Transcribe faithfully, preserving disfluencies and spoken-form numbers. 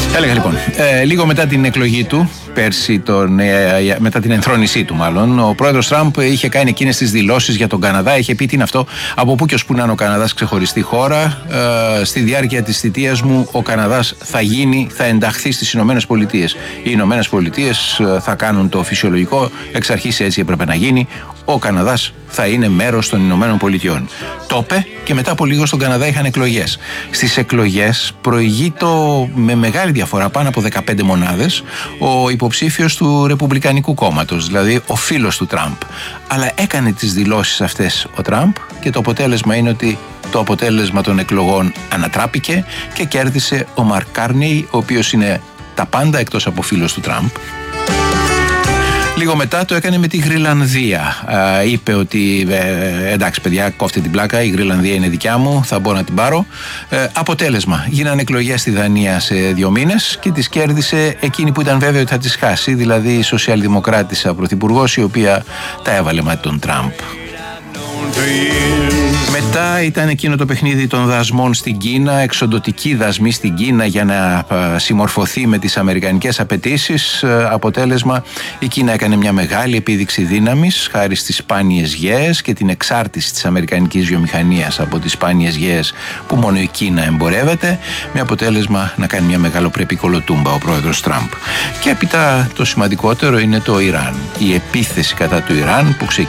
Έλεγα λοιπόν, ε, λίγο μετά την εκλογή του, πέρσι, τον, ε, μετά την ενθρόνησή του μάλλον, ο πρόεδρος Τραμπ είχε κάνει εκείνες τις δηλώσεις για τον Καναδά. Είχε πει τι είναι αυτό, από πού και ως πού να είναι ο Καναδάς ξεχωριστή χώρα. Ε, στη διάρκεια της θητείας μου ο Καναδάς θα γίνει, θα ενταχθεί στις Ηνωμένες Πολιτείες. Οι Ηνωμένες Πολιτείες θα κάνουν το φυσιολογικό, εξ αρχής έτσι έπρεπε να γίνει. Ο Καναδάς θα είναι μέρος των Ηνωμένων Πολιτειών. Το είπε και μετά από λίγο στον Καναδά είχαν εκλογές. Στις εκλογές προηγεί το με μεγάλη διαφορά, πάνω από δεκαπέντε μονάδες, ο υποψήφιος του Ρεπουμπλικανικού κόμματος, δηλαδή ο φίλος του Τραμπ. Αλλά έκανε τις δηλώσεις αυτές ο Τραμπ και το αποτέλεσμα είναι ότι το αποτέλεσμα των εκλογών ανατράπηκε και κέρδισε ο Μαρκ Κάρνεϊ, ο οποίος είναι τα πάντα εκτός από φίλος του Τραμπ. Λίγο μετά το έκανε με τη Γρυλανδία. Ε, είπε ότι ε, εντάξει παιδιά, κόφτε την πλάκα, η Γρυλανδία είναι δικιά μου, θα μπορώ να την πάρω. Ε, αποτέλεσμα, γίνανε εκλογές στη Δανία σε δύο μήνες και τις κέρδισε εκείνη που ήταν βέβαιο ότι θα τις χάσει, δηλαδή η σοσιαλδημοκράτισσα πρωθυπουργός, η οποία τα έβαλε με τον Τραμπ. Μετά ήταν εκείνο το παιχνίδι των δασμών στην Κίνα, εξοντωτική δασμή στην Κίνα για να συμμορφωθεί με τις αμερικανικές απαιτήσεις. Αποτέλεσμα, η Κίνα έκανε μια μεγάλη επίδειξη δύναμης χάρη στις σπάνιες γέες και την εξάρτηση της αμερικανικής βιομηχανίας από τις σπάνιες γέες που μόνο η Κίνα εμπορεύεται, με αποτέλεσμα να κάνει μια μεγαλοπρεπή κολοτούμπα ο πρόεδρος Τραμπ. Και έπειτα το σημαντικότερο είναι το Ιράν. Η επίθεση κατά του Ιράν που ξεκίνησε